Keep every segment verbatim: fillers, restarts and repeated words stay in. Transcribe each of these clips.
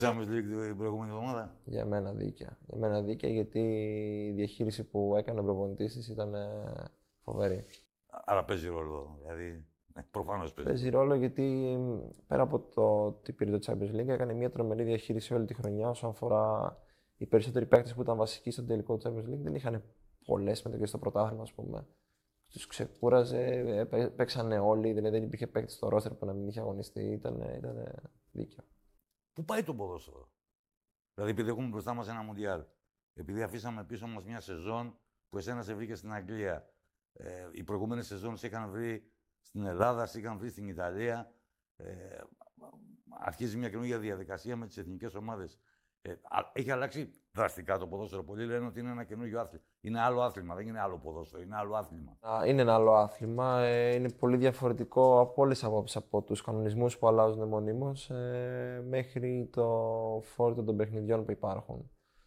Champions League την προηγούμενη εβδομάδα. Για μένα δίκαια. Για μένα δίκαια γιατί η διαχείριση που έκανε ο προπονητής της ήταν φοβερή. Άρα παίζει ρόλο. Δηλαδή, ναι, προφανώς παίζει. Παίζει ρόλο γιατί πέρα από το ότι πήρε το Champions League, έκανε μια τρομερή διαχείριση όλη τη χρονιά όσον αφορά οι περισσότεροι παίκτες που ήταν βασικοί στο τελικό του Champions League. Δεν είχαν πολλές συμμετοχές στο πρωτάθλημα, ας πούμε. Τους ξεκούραζε, παίξανε όλοι, δηλαδή δεν υπήρχε παίκτη στο ρόστερ που να μην είχε αγωνιστεί. Ήταν, ήταν δίκαιο. Πού πάει το ποδόσφαιρο? Δηλαδή, επειδή έχουμε μπροστά μας ένα Μουντιάλ, επειδή αφήσαμε πίσω μας μια σεζόν που εσένα σε βρήκε στην Αγγλία, ε, οι προηγούμενες σεζόν σε είχαν βρει στην Ελλάδα, σε είχαν βρει στην Ιταλία. Ε, αρχίζει μια καινούργια διαδικασία με τις εθνικές ομάδες. Ε, έχει αλλάξει δραστικά το ποδόσφαιρο. Πολλοί λένε ότι είναι ένα καινούργιο άθλημα. Είναι άλλο άθλημα, δεν είναι άλλο ποδόσφαιρο, είναι άλλο άθλημα. Είναι ένα άλλο άθλημα. Ε, είναι πολύ διαφορετικό από όλες τις απόψεις, από τους κανονισμούς που αλλάζουν μονίμως ε, μέχρι το φόρτο των παιχνιδιών που υπάρχουν.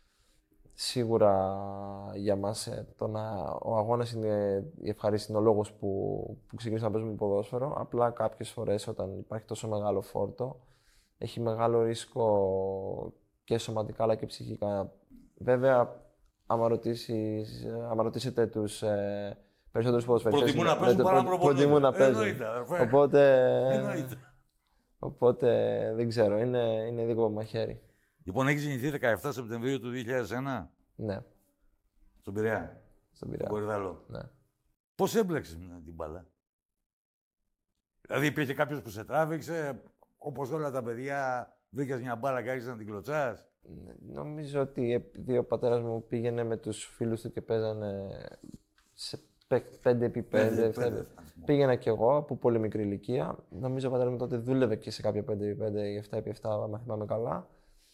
Σίγουρα για μας ε, το να, ο αγώνας είναι η ευχαρίστηση, είναι ο λόγος που, που ξεκινήσαμε να παίζουμε ποδόσφαιρο. Απλά κάποιες φορές όταν υπάρχει τόσο μεγάλο φόρτο, έχει μεγάλο ρίσκο και σωματικά αλλά και ψυχικά. Βέβαια, άμα, ρωτήσεις, άμα ρωτήσετε τους ε, περισσότερους ποδοσφαιριστές... Προτιμούν να παίζουν παρά να προπονούνται. Προτιμούν να παίζουν. Οπότε, οπότε δεν ξέρω, είναι, είναι δικό μου μαχαίρι. Λοιπόν, έχεις γεννηθεί δεκαεφτά Σεπτεμβρίου του δύο χιλιάδες ένα. Ναι. Στον Πειραιά. Στον Πειραιά. Κορυδαλό. Ναι. Πώς έμπλεξες με την μπάλα? Δηλαδή υπήρχε κάποιος που σε τράβηξε, όπως όλα τα παιδιά, βρήκες μια μπάλα και άρχισες να την κλωτσάς? Νομίζω ότι επειδή ο πατέρας μου πήγαινε με τους φίλους του και παίζανε σε πέντε επί πέντε, πήγαινα κι εγώ από πολύ μικρή ηλικία. Νομίζω ο πατέρας μου τότε δούλευε και σε κάποια πέντε επί πέντε ή επτά επί επτά, αν θυμάμαι καλά.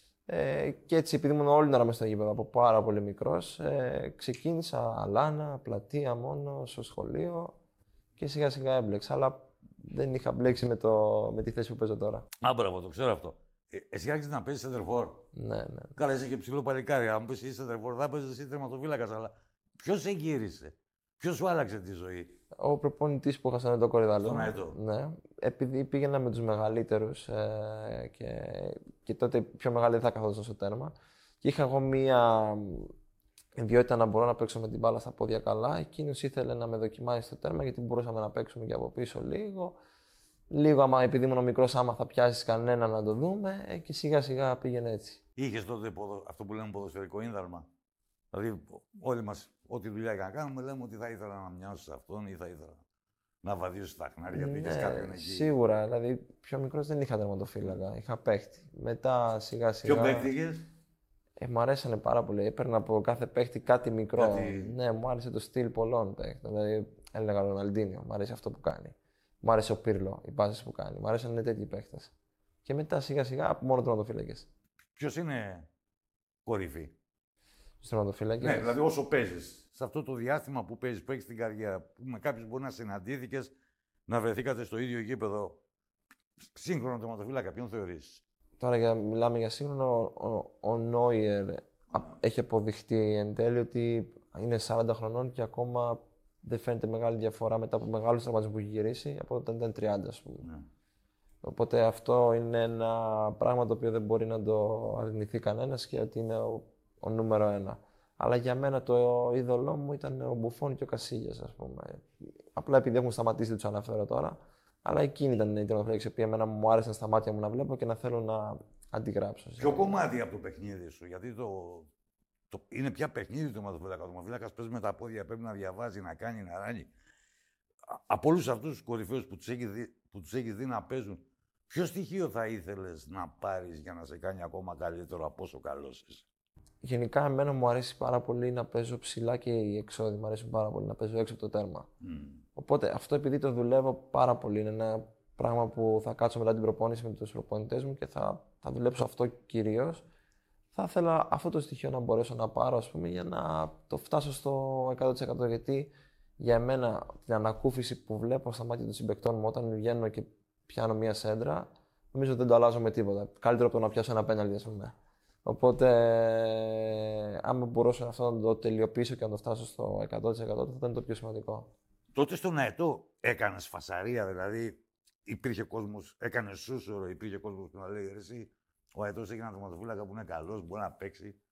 Ε, και έτσι, επειδή ήμουν όλη την ώρα μες στο γήπεδο από πάρα πολύ μικρός, ε, ξεκίνησα αλάνα, πλατεία μόνο, στο σχολείο και σιγά σιγά έμπλεξα. Αλλά δεν είχα μπλέξει με, το, με τη θέση που παίζω τώρα. Α, μπράβο, το ξέρω αυτό. Ε, εσύ άρχισες να παίζεις center for. Ναι, ναι. Καλά, είσαι και ψηλό παλικάρι. Αν πεις είσαι center for, θα παίζεις εσύ τερματοφύλακας. Αλλά ποιος σε γύρισε, ποιος σου άλλαξε τη ζωή? Ο προπονητής που είχα στον Αετό Κορυδαλό. Στον Αετό. Ναι. Επειδή πήγαινα με τους μεγαλύτερους ε, και, και τότε οι πιο μεγάλοι δεν θα καθόντουσαν στο τέρμα. Και είχα εγώ μία ιδιότητα να μπορώ να παίξω με την μπάλα στα πόδια καλά. Εκείνος ήθελε να με δοκιμάσει στο τέρμα γιατί μπορούσαμε να παίξουμε και από πίσω λίγο. Λίγο, άμα επειδή ήμουν μικρός, άμα θα πιάσεις κανένα να το δούμε, ε, και σιγά σιγά πήγαινε έτσι. Είχες τότε ποδο... αυτό που λέμε ποδοσφαιρικό ίνδαλμα? Δηλαδή, όλοι μας, ό,τι δουλειά και να κάνουμε, λέμε ότι θα ήθελα να μοιάσω σε αυτόν ή θα ήθελα να βαδίσω στα χνάρια, γιατί είχες κάποιον εκεί. Σίγουρα, δηλαδή πιο μικρός δεν είχα τερματοφύλακα, είχα παίχτη. Μετά σιγά σιγά. Ποιο παίχτη είχες? Ε, μου αρέσανε πάρα πολύ. Έπαιρνα από κάθε παίχτη κάτι μικρό. Κάτι... Ναι, μου άρεσε το στυλ πολλών παίχτων. Δηλαδή, έλεγα Ροναλντίνιο, μου αρέσει αυτό που κάνει. Μου άρεσε ο Πύρλο, οι πάσες που κάνει. Μου αρέσαν τέτοιοι παίχτες. Και μετά σιγά σιγά μόνο τερματοφύλακες. Ποιος είναι κορυφή? Στους τερματοφύλακες. Ναι, δηλαδή όσο παίζεις, σε αυτό το διάστημα που παίζεις, που έχεις την καριέρα, που με κάποιους μπορεί να συναντήθηκες, να βρεθήκατε στο ίδιο γήπεδο, σύγχρονο τερματοφύλακα, ποιον θεωρείς? Τώρα για, μιλάμε για σύγχρονο, ο, ο Νόιερ έχει αποδειχτεί εν τέλει ότι είναι σαράντα χρονών και ακόμα δεν φαίνεται μεγάλη διαφορά μετά από μεγάλους τραυματισμούς που έχει γυρίσει από όταν ήταν τριάντα, ας πούμε. Ναι. Οπότε αυτό είναι ένα πράγμα το οποίο δεν μπορεί να το αρνηθεί κανένας και ότι είναι ο, ο νούμερο ένα. Αλλά για μένα το είδωλό μου ήταν ο Μπουφόν και ο Κασίλιας, ας πούμε. Απλά επειδή έχουν σταματήσει, τους αναφέρω τώρα. Αλλά εκείνη ήταν η τερματοφύλαξη που εμένα μου άρεσαν στα μάτια μου να βλέπω και να θέλω να αντιγράψω. Ποιο κομμάτι από το παιχνίδι σου, γιατί το, το, είναι πια παιχνίδι το τερματοφύλακα. Ο τερματοφύλακας παίζει με τα πόδια, πρέπει να διαβάζει, να κάνει, να ράνει. Από όλους αυτούς τους κορυφαίους που τους έχεις δει, που τους έχεις δει να παίζουν, ποιο στοιχείο θα ήθελες να πάρεις για να σε κάνει ακόμα καλύτερο από όσο καλός είσαι? Γενικά, εμένα μου αρέσει πάρα πολύ να παίζω ψηλά και οι εξώδη. Μου αρέσει πάρα πολύ να παίζω έξω από το τέρμα. Mm. Οπότε αυτό επειδή το δουλεύω πάρα πολύ, είναι ένα πράγμα που θα κάτσω μετά την προπόνηση με τους προπονητές μου και θα, θα δουλέψω αυτό κυρίως. Θα ήθελα αυτό το στοιχείο να μπορέσω να πάρω, ας πούμε, για να το φτάσω στο εκατό τοις εκατό. Γιατί για μένα την ανακούφιση που βλέπω στα μάτια των συμπαικτών μου όταν βγαίνω και πιάνω μία σέντρα, νομίζω δεν το αλλάζω με τίποτα. Καλύτερο από το να πιάσω ένα πέναλτι, ας πούμε. Οπότε, άμα μπορούσα αυτό να το τελειοποιήσω και να το φτάσω στο εκατό τοις εκατό, θα ήταν το πιο σημαντικό. Τότε στον Αετό έκανες φασαρία, δηλαδή υπήρχε κόσμος, έκανες σούσουρο, υπήρχε κόσμος που να λέει εσύ, Ο Αετός έχει ένα τερματοφύλακα που είναι καλός, μπορεί να παίξει.